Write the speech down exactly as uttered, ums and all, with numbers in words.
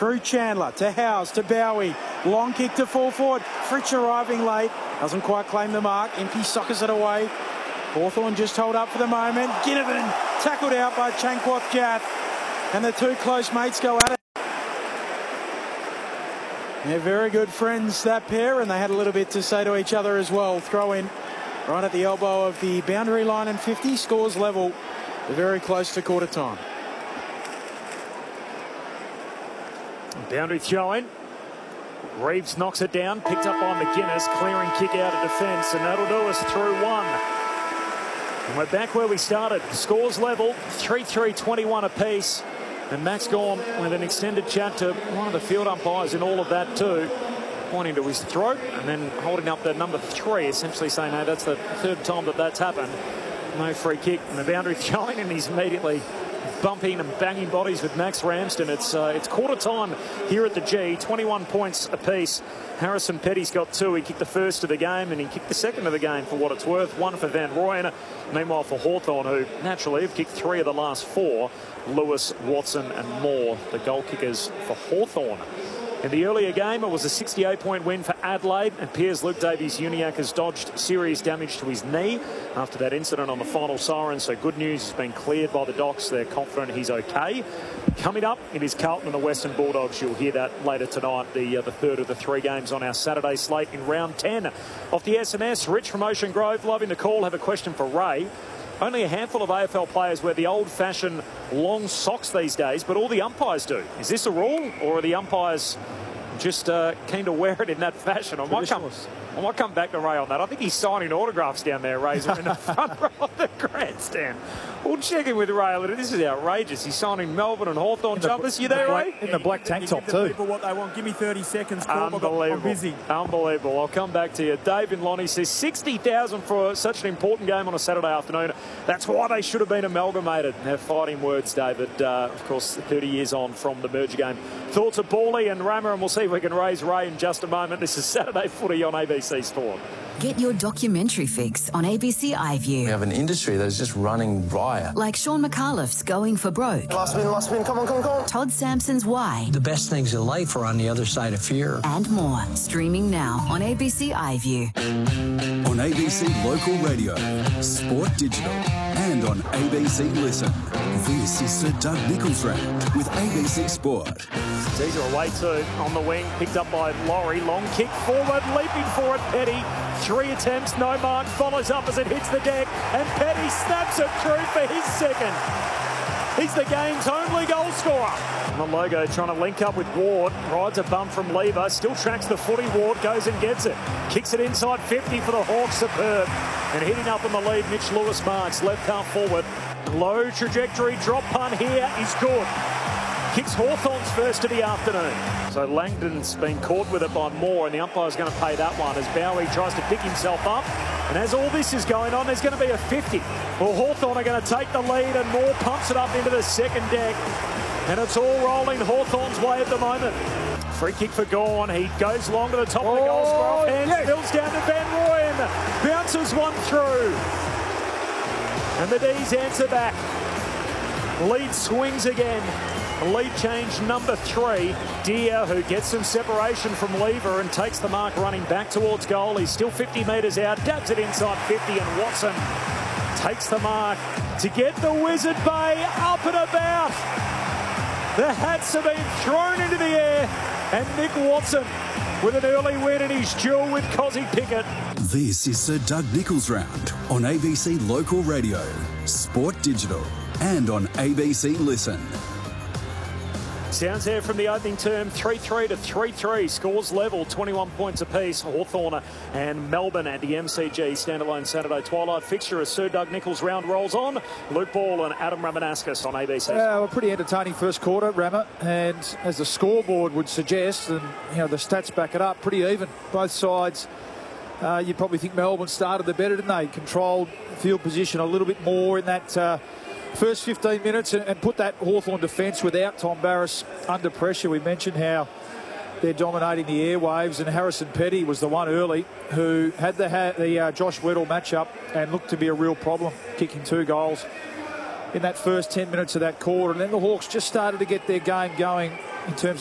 through Chandler to Howes to Bowie. Long kick to full forward. Fritsch arriving late. Doesn't quite claim the mark. Impey sockers it away. Hawthorn just hold up for the moment. Ginnivan tackled out by Chankwath Jath. And the two close mates go at it. They're very good friends, that pair, and they had a little bit to say to each other as well. Throw in right at the elbow of the boundary line and fifty. Scores level. They're very close to quarter time. Boundary throw in. Reeves knocks it down, picked up by McGuinness, clearing kick out of defence, and that'll do us through one. And we're back where we started. Scores level, three three, twenty-one apiece. And Max Gorm with an extended chat to one of the field umpires in all of that too, pointing to his throat and then holding up the number three, essentially saying, hey, that's the third time that that's happened. No free kick. And the boundary throwing, and he's immediately bumping and banging bodies with Max Ramsden. It's uh, it's quarter time here at the G. twenty-one points apiece. Harrison Petty's got two. He kicked the first of the game and he kicked the second of the game for what it's worth. One for Van Rooyen. Meanwhile for Hawthorn, who naturally have kicked three of the last four. Lewis, Watson and Moore, the goal kickers for Hawthorn. In the earlier game, it was a sixty-eight point win for Adelaide, and Piers Luke Davies-Uniacke has dodged serious damage to his knee after that incident on the final siren. So good news, he's been cleared by the docs. They're confident he's okay. Coming up, it is Carlton and the Western Bulldogs. You'll hear that later tonight, the, uh, the third of the three games on our Saturday slate in round ten. Off the S M S, Rich from Ocean Grove, loving the call, have a question for Ray. Only a handful of A F L players wear the old-fashioned long socks these days, but all the umpires do. Is this a rule, or are the umpires just uh, keen to wear it in that fashion? I might, come, I might come back to Ray on that. I think he's signing autographs down there, Razor, in the front row of the grandstand. We'll check in with Ray a little. This is outrageous. He's signing Melbourne and Hawthorn jumpers. You there, Ray? In the black tank top, too. People what they want. Give me thirty seconds. Unbelievable. I'm busy. Unbelievable. I'll come back to you. Dave in Lonnie says sixty thousand for such an important game on a Saturday afternoon. That's why they should have been amalgamated. Now, fighting words, David. Uh, of course, thirty years on from the merger game. Thoughts of Bawley and Rammer, and we'll see if we can raise Ray in just a moment. This is Saturday Footy on A B C Sport. Get your documentary fix on A B C iView. We have an industry that is just running riot. Like Sean McAuliffe's Going for Broke. Last win, last win, come on, come on, come on. Todd Sampson's Why. The best things in life are on the other side of fear. And more. Streaming now on A B C iView. On A B C Local Radio, Sport Digital, and on A B C Listen. This is Sir Doug Nicholls Round with A B C Sport. Caesar away to on the wing, picked up by Laurie. Long kick forward, leaping for it, Petty. Three attempts, no mark, follows up as it hits the deck, and Petty snaps it through for his second. He's the game's only goal scorer. Malogo trying to link up with Ward, rides a bump from Lever, still tracks the footy. Ward goes and gets it, kicks it inside fifty for the Hawks, superb. And hitting up in the lead, Mitch Lewis marks, left half forward. Low trajectory, drop punt here is good. Kicks Hawthorn's first of the afternoon. So Langdon's been caught with it by Moore, and the umpire's going to pay that one as Bowie tries to pick himself up. And as all this is going on, there's going to be a fifty. Well, Hawthorn are going to take the lead, and Moore pumps it up into the second deck. And it's all rolling Hawthorn's way at the moment. Free kick for Gawn. He goes long to the top oh, of the goal scorer. And yes. Spills down to Van Rooyen. Bounces one through. And the D's answer back. Lead swings again. Lead change number three. Deer, who gets some separation from Lever and takes the mark running back towards goal. He's still fifty metres out, dabs it inside fifty, and Watson takes the mark to get the Wizard Bay up and about. The hats have been thrown into the air, and Nick Watson with an early win in his duel with Cozzy Pickett. This is Sir Doug Nicholls Round on A B C Local Radio, Sport Digital, and on A B C Listen. Sounds there from the opening term, three three to three three. Scores level, twenty-one points apiece. Hawthorn and Melbourne at the M C G standalone Saturday twilight fixture as Sir Doug Nicholls Round rolls on. Luke Ball and Adam Ramanauskas on A B C. Yeah, well, pretty entertaining first quarter, Rammer, and as the scoreboard would suggest, and you know the stats back it up, pretty even. Both sides, uh, you'd probably think Melbourne started the better, didn't they? Controlled field position a little bit more in that Uh, first fifteen minutes and, and put that Hawthorn defence without Tom Barrass under pressure. We mentioned how they're dominating the airwaves, and Harrison Petty was the one early who had the, ha the uh, Josh Weddle matchup and looked to be a real problem, kicking two goals in that first ten minutes of that quarter. And then the Hawks just started to get their game going in terms of